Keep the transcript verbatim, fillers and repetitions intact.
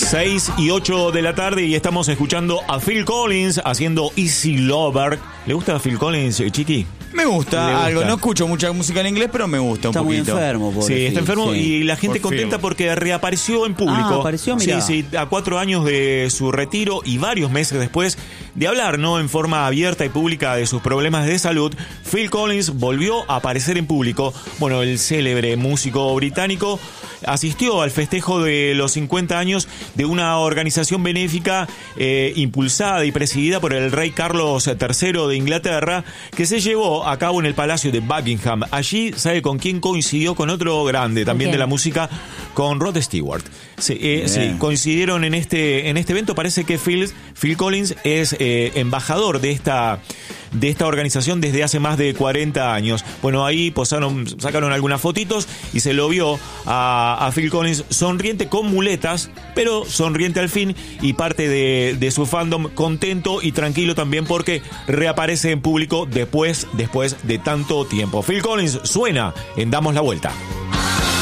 seis y ocho de la tarde y estamos escuchando a Phil Collins haciendo Easy Lover. ¿Le gusta a Phil Collins, Chiqui? Me gusta, gusta algo. No escucho mucha música en inglés, pero me gusta está un poquito. Está muy enfermo, pobre Sí, está Phil, enfermo sí. y la gente Por contenta Phil. porque reapareció en público. Ah, apareció, mirá. Sí, sí, a cuatro años de su retiro y varios meses después de hablar, ¿no?, en forma abierta y pública de sus problemas de salud, Phil Collins volvió a aparecer en público. Bueno, el célebre músico británico asistió al festejo de los cincuenta años de una organización benéfica eh, impulsada y presidida por el rey Carlos tercero de Inglaterra, que se llevó a cabo en el Palacio de Buckingham. Allí, ¿sabe con quién coincidió? Con otro grande también de la música, con Rod Stewart. Sí, eh, sí, coincidieron en este, en este evento. Parece que Phil, Phil Collins es eh, embajador de esta, de esta organización desde hace más de cuarenta años. Bueno, ahí posaron, sacaron algunas fotitos y se lo vio a, a Phil Collins sonriente con muletas, pero sonriente al fin, y parte de, de su fandom contento y tranquilo también porque reaparece en público después, después de tanto tiempo. Phil Collins suena en Damos la Vuelta.